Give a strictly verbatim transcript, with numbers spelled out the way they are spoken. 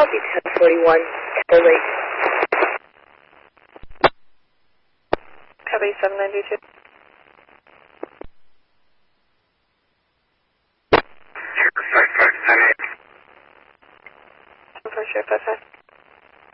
Copy ten forty-one, Temple Lake. Copy seven ninety-two. Sure, five five nine eight. ten four zero five five.